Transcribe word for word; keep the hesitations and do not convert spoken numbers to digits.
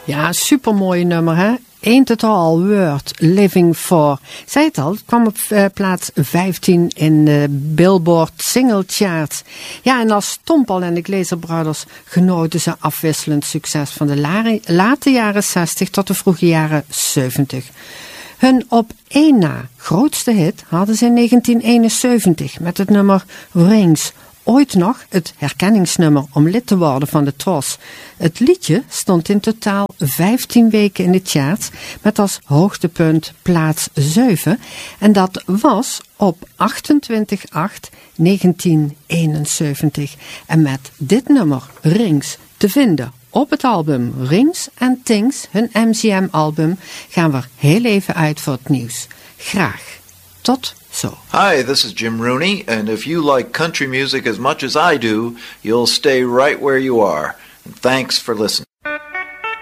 Ja, supermooi nummer, hè? Ain't It All Worth Living For. Zei het al, het kwam op uh, plaats vijftien in de Billboard Single Charts. Ja, en als Tom Paul en de Glazer Brothers genoten ze afwisselend succes van de lare, late jaren zestig tot de vroege jaren zeventig. Hun op één na grootste hit hadden ze in negentien eenenzeventig met het nummer Rings. Ooit nog het herkenningsnummer om lid te worden van de Tros. Het liedje stond in totaal vijftien weken in de charts met als hoogtepunt plaats zeven. En dat was op achtentwintig acht negentien eenenzeventig. En met dit nummer Rings te vinden op het album Rings and Things, hun M G M-album, gaan we er heel even uit voor het nieuws. Graag. Tot zo. Hi, this is Jim Rooney, and if you like country music as much as I do, you'll stay right where you are. And thanks for listening.